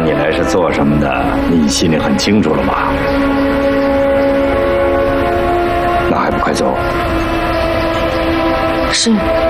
让你来是做什么的，你心里很清楚了吧？那还不快走？ 是。